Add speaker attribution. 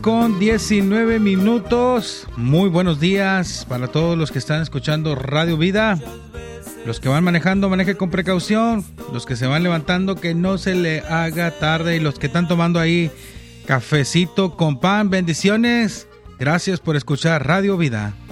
Speaker 1: 8:19. Muy buenos días para todos los que están escuchando Radio Vida. Los que van manejando, maneje con precaución. Los que se van levantando, que no se le haga tarde. Y los que están tomando ahí cafecito con pan, bendiciones. Gracias por escuchar Radio Vida.